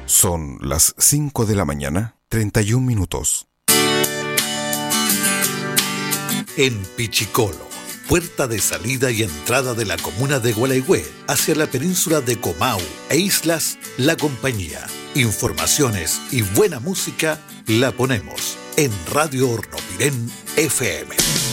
Son las 5 de la mañana, 31 minutos. En Pichicolo, puerta de salida y entrada de la comuna de Gualeguay hacia la península de Comau e islas La Compañía. Informaciones y buena música la ponemos en Radio Hornopirén FM.